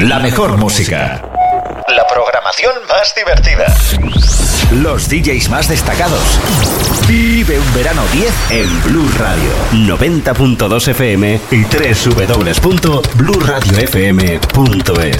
La mejor música. La programación más divertida. Los DJs más destacados. Vive un verano 10 en Blue Radio. 90.2 FM y www.bluradiofm.es.